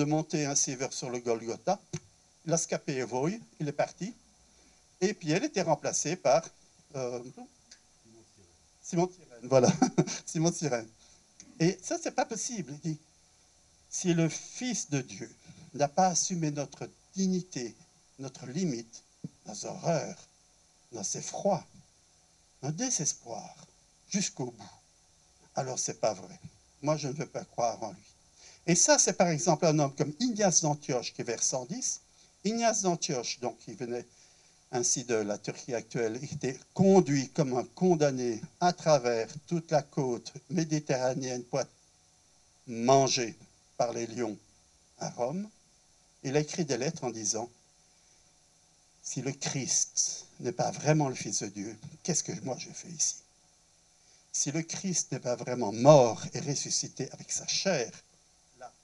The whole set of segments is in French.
de monter ainsi vers sur le Golgotha. Il a scapé Evoi, il est parti. Et puis elle était remplacée par Simon de Cyrène. Voilà, Simon de Cyrène. Et ça, c'est pas possible. Il dit, si le Fils de Dieu n'a pas assumé notre dignité, notre limite, nos horreurs, nos effrois, nos désespoirs, jusqu'au bout, alors c'est pas vrai. Moi, je ne veux pas croire en lui. Et ça, c'est par exemple un homme comme Ignace d'Antioche, qui est vers 110. Ignace d'Antioche, donc, qui venait ainsi de la Turquie actuelle, était conduit comme un condamné à travers toute la côte méditerranéenne pour être mangé par les lions à Rome. Il a écrit des lettres en disant, si le Christ n'est pas vraiment le Fils de Dieu, qu'est-ce que moi je fais ici? Si le Christ n'est pas vraiment mort et ressuscité avec sa chair, là,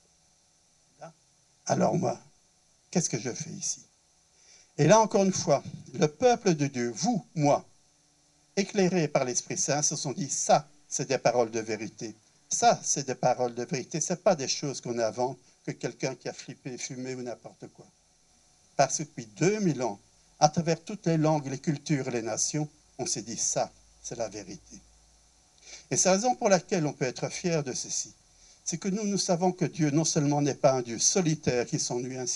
alors moi, qu'est-ce que je fais ici? Et là, encore une fois, le peuple de Dieu, vous, moi, éclairés par l'Esprit Saint, se sont dit, ça, c'est des paroles de vérité. Ça, c'est des paroles de vérité. Ce n'est pas des choses qu'on invente, que quelqu'un qui a flippé, fumé ou n'importe quoi. Parce que depuis 2000 ans, à travers toutes les langues, les cultures et les nations, on s'est dit, ça, c'est la vérité. Et c'est la raison pour laquelle on peut être fier de ceci. C'est que nous savons que Dieu, non seulement n'est pas un Dieu solitaire qui s'ennuie ainsi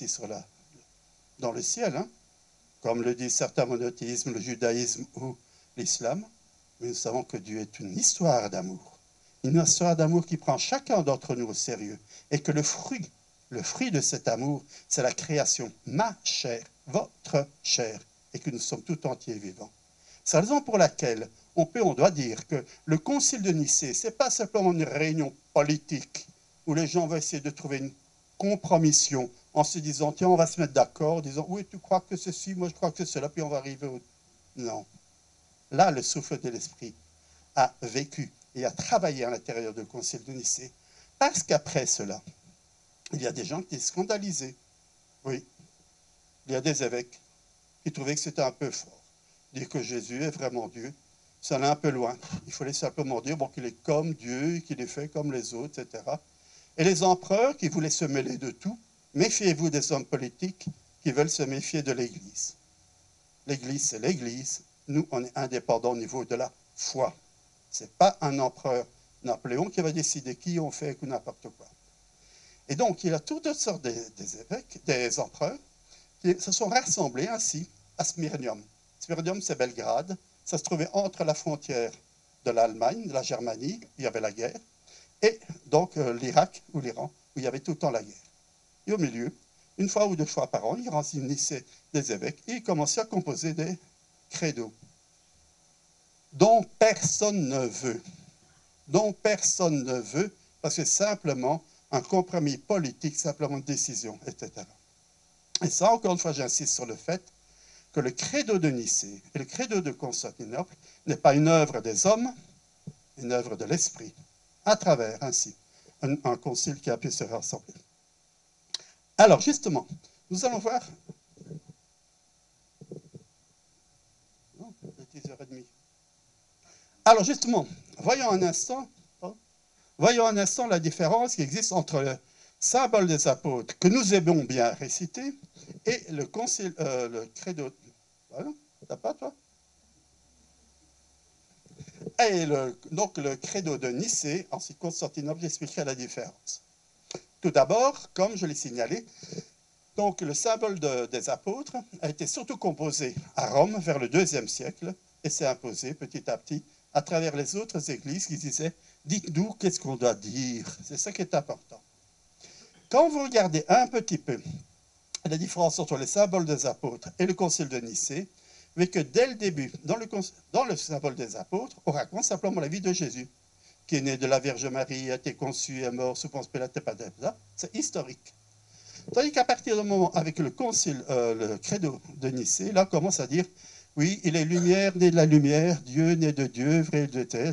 dans le ciel, hein, comme le disent certains monothéismes, le judaïsme ou l'islam, mais nous savons que Dieu est une histoire d'amour. Une histoire d'amour qui prend chacun d'entre nous au sérieux. Et que le fruit de cet amour, c'est la création, ma chair, votre chair, et que nous sommes tout entiers vivants. C'est la raison pour laquelle on doit dire que le concile de Nicée, ce n'est pas simplement une réunion politique où les gens vont essayer de trouver une compromission en se disant, tiens, on va se mettre d'accord, en disant, oui, tu crois que ceci, moi je crois que c'est cela, puis on va arriver au... Non. Là, le souffle de l'Esprit a vécu et a travaillé à l'intérieur du concile de Nicée, parce qu'après cela, il y a des gens qui étaient scandalisés. Oui, il y a des évêques qui trouvaient que c'était un peu fort. Dire que Jésus est vraiment Dieu, ça allait un peu loin. Il fallait simplement dire bon, qu'il est comme Dieu, qu'il est fait comme les autres, etc. Et les empereurs qui voulaient se mêler de tout, méfiez-vous des hommes politiques qui veulent se méfier de l'Église. L'Église, c'est l'Église. Nous, on est indépendants au niveau de la foi. Ce n'est pas un empereur Napoléon qui va décider qui on fait ou n'importe quoi. Et donc, il y a toutes sortes des évêques, des empereurs, qui se sont rassemblés ainsi à Smyrnium. Smyrnium, c'est Belgrade. Ça se trouvait entre la frontière de l'Allemagne, de la Germanie, où il y avait la guerre, et donc l'Irak ou l'Iran, où il y avait tout le temps la guerre. Et au milieu, une fois ou deux fois par an, ils réunissaient des évêques et ils commençaient à composer des credos dont personne ne veut. Dont personne ne veut, parce que simplement un compromis politique, simplement une décision, etc. Et ça, encore une fois, j'insiste sur le fait que le credo de Nicée et le credo de Constantinople n'est pas une œuvre des hommes, une œuvre de l'esprit, à travers ainsi un concile qui a pu se rassembler. Alors, justement, nous allons voir... Non, il est 10h30. Alors, justement, voyons un instant la différence qui existe entre le symbole des apôtres, que nous aimons bien réciter, et le concile, le credo... Voilà, t'as pas, toi? Et donc, le credo de Nicée, ensuite Constantinople, j'expliquerai la différence. Tout d'abord, comme je l'ai signalé, donc le symbole des apôtres a été surtout composé à Rome vers le IIe siècle et s'est imposé petit à petit à travers les autres églises qui disaient « dites-nous qu'est-ce qu'on doit dire ». C'est ça qui est important. Quand vous regardez un petit peu la différence entre les symboles des apôtres et le concile de Nicée, vous voyez que dès le début, dans le symbole des apôtres, on raconte simplement la vie de Jésus, qui est né de la Vierge Marie, a été conçu, est mort sous Ponce Pilate, c'est historique. Tandis qu'à partir du moment, avec le concile, le credo de Nicée, là, on commence à dire, oui, il est lumière, né de la lumière, Dieu, né de Dieu, vrai de terre,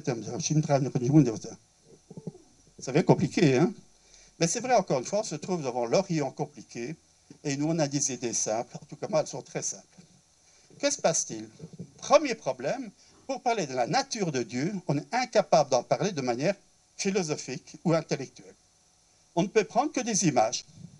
ça devient compliqué, hein? Mais c'est vrai, encore une fois, on se trouve devant l'Orient compliqué, et nous, on a des idées simples, en tout cas, moi, elles sont très simples. Que se passe-t-il? Premier problème, pour parler de la nature de Dieu, on est incapable d'en parler de manière philosophique ou intellectuelle. On ne peut prendre que des images.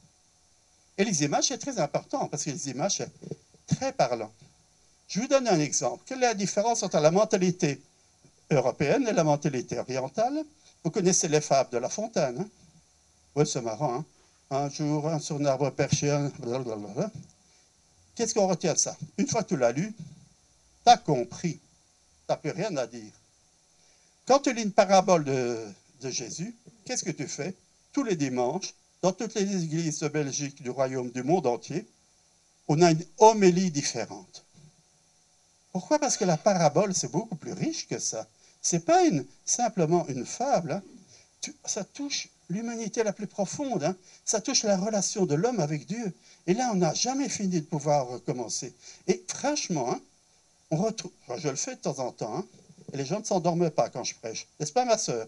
Et les images, c'est très important, parce que les images, c'est très parlant. Je vous donne un exemple. Quelle est la différence entre la mentalité européenne et la mentalité orientale? Vous connaissez les fables de La Fontaine, hein? Oui, c'est marrant, hein? Un jour, sur un arbre perché, blablabla. Qu'est-ce qu'on retient de ça? Une fois que tu l'as lu, tu as compris. Tu n'as plus rien à dire. Quand tu lis une parabole de Jésus, qu'est-ce que tu fais? Tous les dimanches, dans toutes les églises de Belgique, du royaume, du monde entier, on a une homélie différente. Pourquoi? Parce que la parabole, c'est beaucoup plus riche que ça. Ce n'est pas simplement une fable. Hein. Ça touche l'humanité la plus profonde. Hein. Ça touche la relation de l'homme avec Dieu. Et là, on n'a jamais fini de pouvoir recommencer. Et franchement, hein, on retrouve, je le fais de temps en temps, hein, et les gens ne s'endorment pas quand je prêche. N'est-ce pas, ma sœur?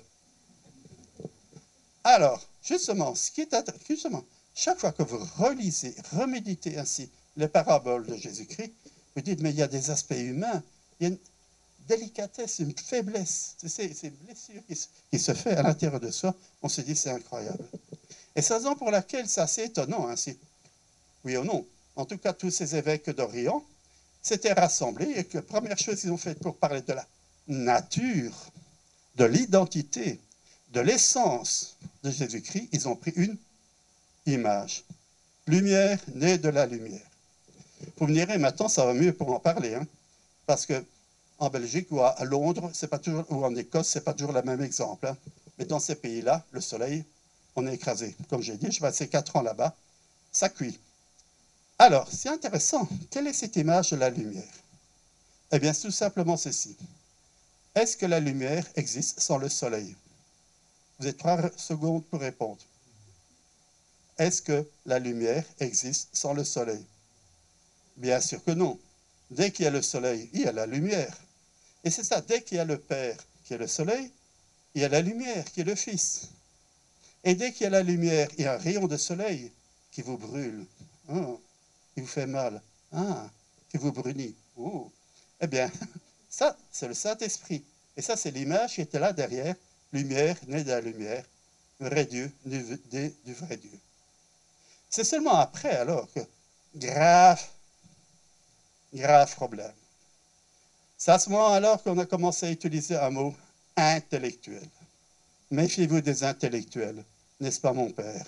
Alors, justement, chaque fois que vous relisez, reméditez ainsi les paraboles de Jésus-Christ, vous dites, mais il y a des aspects humains, il y a une délicatesse, une faiblesse, c'est une blessure qui se fait à l'intérieur de soi. On se dit, c'est incroyable. Et c'est la raison pour laquelle c'est assez étonnant, ainsi. Oui ou non? En tout cas, tous ces évêques d'Orient s'étaient rassemblés et que la première chose qu'ils ont faite pour parler de la nature, de l'identité, de l'essence de Jésus-Christ, ils ont pris une image. Lumière née de la lumière. Vous me direz, maintenant, ça va mieux pour en parler, hein, parce qu'en Belgique ou à Londres, c'est pas toujours, ou en Écosse, ce n'est pas toujours le même exemple. Hein. Mais dans ces pays-là, le soleil, on est écrasé. Comme j'ai dit, je passé 4 ans là-bas, ça cuit. Alors, c'est intéressant. Quelle est cette image de la lumière? Eh bien, c'est tout simplement ceci. Est-ce que la lumière existe sans le soleil? Vous avez 3 secondes pour répondre. Est-ce que la lumière existe sans le soleil? Bien sûr que non. Dès qu'il y a le soleil, il y a la lumière. Et c'est ça, dès qu'il y a le Père qui est le soleil, il y a la lumière qui est le Fils. Et dès qu'il y a la lumière, il y a un rayon de soleil qui vous brûle, qui vous fait mal, qui vous brunit. Eh bien, ça, c'est le Saint-Esprit. Et ça, c'est l'image qui était là derrière. Lumière née de la lumière, vrai Dieu du vrai Dieu. C'est seulement après, alors, que grave problème. C'est à ce moment alors qu'on a commencé à utiliser un mot intellectuel. Méfiez-vous des intellectuels, n'est-ce pas mon père?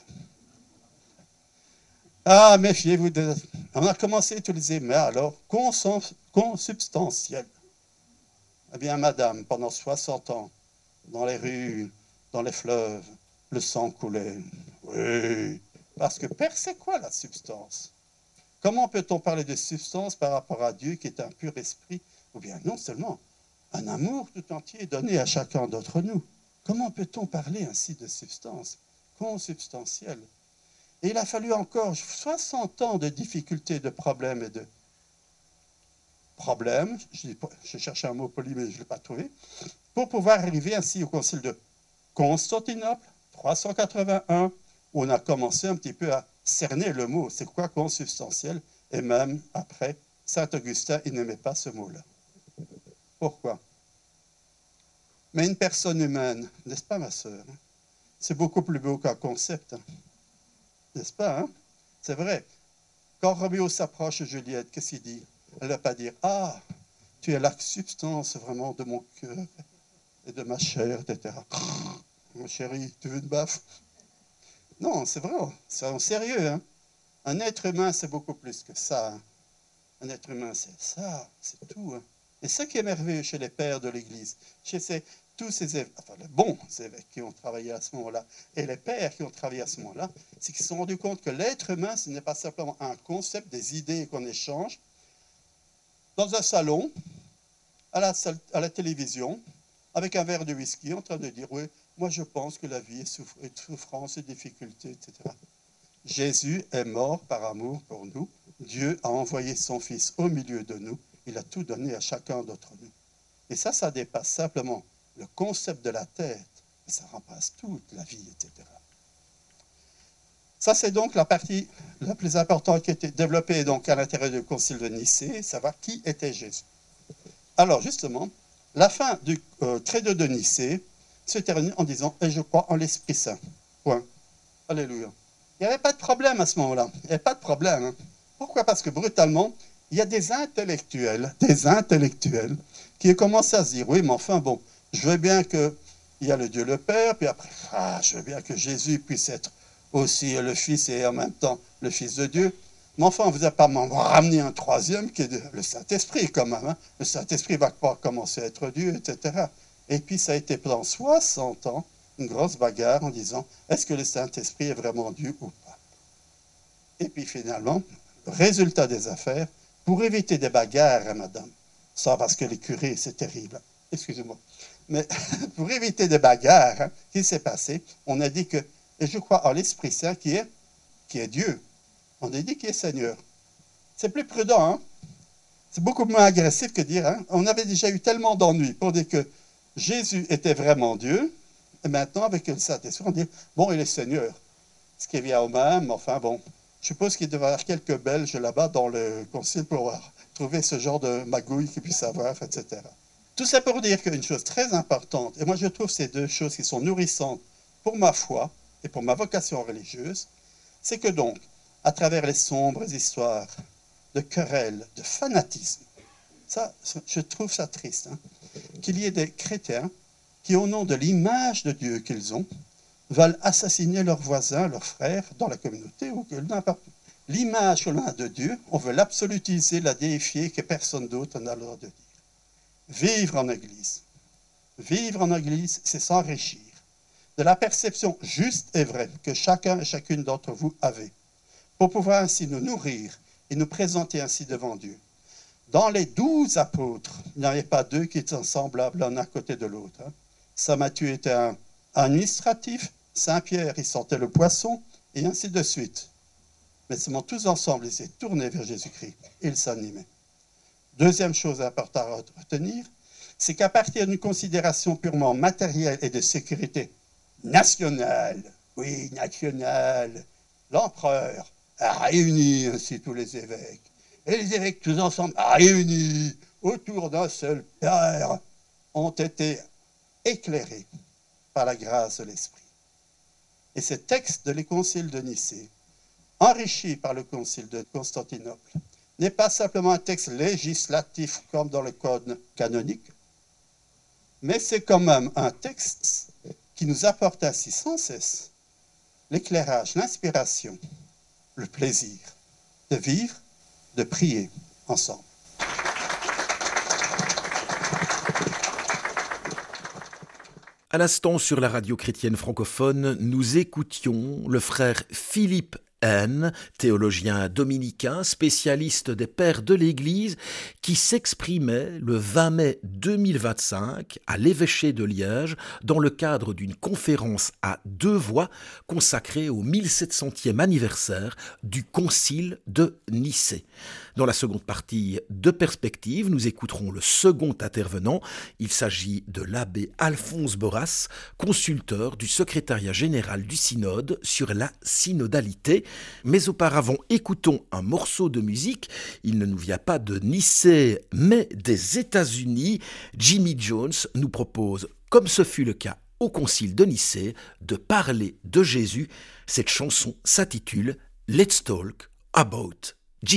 Méfiez-vous des... On a commencé à utiliser, mais alors, consubstantiel. Eh bien, madame, pendant 60 ans, dans les rues, dans les fleuves, le sang coulait. Oui, parce que Père, c'est quoi la substance? Comment peut-on parler de substance par rapport à Dieu qui est un pur esprit? Ou bien non seulement un amour tout entier donné à chacun d'entre nous. Comment peut-on parler ainsi de substance consubstantielle? Et il a fallu encore 60 ans de difficultés, de problèmes et de problèmes, je cherchais un mot poli mais je ne l'ai pas trouvé, pour pouvoir arriver ainsi au concile de Constantinople, 381, où on a commencé un petit peu à cerner le mot, c'est quoi consubstantiel? Et même après, Saint Augustin, il n'aimait pas ce mot-là. Pourquoi? Mais une personne humaine, n'est-ce pas ma sœur? C'est beaucoup plus beau qu'un concept, hein? N'est-ce pas? Hein? C'est vrai. Quand Roméo s'approche de Juliette, qu'est-ce qu'il dit? Elle ne va pas dire, tu es la substance vraiment de mon cœur et de ma chair, etc. Mon chéri, tu veux une baffe? Non, c'est vrai, c'est en sérieux. Hein? Un être humain, c'est beaucoup plus que ça. Hein? Un être humain, c'est ça, c'est tout. Hein? Et ce qui est merveilleux chez les pères de l'Église, chez tous ces évêques, enfin les bons évêques qui ont travaillé à ce moment-là, et les pères qui ont travaillé à ce moment-là, c'est qu'ils se sont rendus compte que l'être humain, ce n'est pas simplement un concept, des idées qu'on échange dans un salon, à la télévision, avec un verre de whisky, en train de dire, oui, moi je pense que la vie est souffrance et difficulté, etc. Jésus est mort par amour pour nous. Dieu a envoyé son Fils au milieu de nous. Il a tout donné à chacun d'entre nous. Et ça dépasse simplement le concept de la tête. Et ça remplace toute la vie, etc. Ça, c'est donc la partie la plus importante qui a été développée donc, à l'intérieur du Concile de Nicée, savoir qui était Jésus. Alors, justement, la fin du credo de Nicée se termine en disant « Et je crois en l'Esprit Saint ». Point. Alléluia. Il n'y avait pas de problème à ce moment-là. Il n'y avait pas de problème. Hein. Pourquoi? Parce que brutalement, il y a des intellectuels qui ont commencé à se dire, oui, mais enfin, bon, je veux bien qu'il y a le Dieu le Père, puis après, je veux bien que Jésus puisse être aussi le Fils et en même temps le Fils de Dieu. Mais enfin, vous n'avez pas m'en ramener un troisième qui est le Saint-Esprit quand même. Hein. Le Saint-Esprit va pas commencer à être Dieu, etc. Et puis ça a été pendant 60 ans une grosse bagarre en disant, est-ce que le Saint-Esprit est vraiment Dieu ou pas? Et puis finalement, résultat des affaires, pour éviter des bagarres, hein, madame, ça parce que les curés, c'est terrible, excusez-moi, mais pour éviter des bagarres, hein, qu'est-ce qui s'est passé? On a dit que, et je crois en l'Esprit Saint qui est Dieu, on a dit qu'il est Seigneur. C'est plus prudent, hein? C'est beaucoup moins agressif que dire, hein? On avait déjà eu tellement d'ennuis pour dire que Jésus était vraiment Dieu, et maintenant, avec le Saint-Esprit, on dit, bon, il est Seigneur. Ce qui vient au même, enfin bon, je suppose qu'il devait y avoir quelques Belges là-bas dans le concile pour trouver ce genre de magouille qu'ils puissent avoir, etc. Tout ça pour dire qu'une chose très importante, et moi je trouve ces deux choses qui sont nourrissantes pour ma foi et pour ma vocation religieuse, c'est que donc, à travers les sombres histoires de querelles, de fanatisme, ça, je trouve ça triste, hein, qu'il y ait des chrétiens qui, au nom de l'image de Dieu qu'ils ont, veulent assassiner leurs voisins, leurs frères, dans la communauté ou n'importe où. L'image que l'on a de Dieu, on veut l'absolutiser, la déifier, que personne d'autre n'a le droit de dire. Vivre en Église. Vivre en Église, c'est s'enrichir de la perception juste et vraie que chacun et chacune d'entre vous avez, pour pouvoir ainsi nous nourrir et nous présenter ainsi devant Dieu. Dans les 12 apôtres, il n'y avait pas deux qui étaient semblables l'un à côté de l'autre. Hein. Saint Matthieu était un administratif, Saint Pierre, il sentait le poisson, et ainsi de suite. Mais seulement tous ensemble, ils s'étaient tournés vers Jésus-Christ, et ils s'animaient. Deuxième chose importante à retenir, c'est qu'à partir d'une considération purement matérielle et de sécurité nationale, oui, nationale, l'empereur a réuni ainsi tous les évêques, et les évêques tous ensemble réunis autour d'un seul père ont été éclairés par la grâce de l'Esprit. Et ce texte de les conciles de Nicée, enrichi par le concile de Constantinople, n'est pas simplement un texte législatif comme dans le code canonique, mais c'est quand même un texte qui nous apporte ainsi sans cesse l'éclairage, l'inspiration, le plaisir de vivre, de prier ensemble. À l'instant, sur la radio chrétienne francophone, nous écoutions le frère Philippe Haine, théologien dominicain, spécialiste des pères de l'Église, qui s'exprimait le 20 mai 2025 à l'évêché de Liège dans le cadre d'une conférence à 2 voix consacrée au 1700e anniversaire du concile de Nicée. Dans la seconde partie de Perspective, nous écouterons le second intervenant. Il s'agit de l'abbé Alphonse Borras, consulteur du secrétariat général du synode sur la synodalité. Mais auparavant, écoutons un morceau de musique. Il ne nous vient pas de Nicée, mais des États-Unis. Jimmy Jones nous propose, comme ce fut le cas au concile de Nicée, de parler de Jésus. Cette chanson s'intitule « Let's Talk About Jesus ».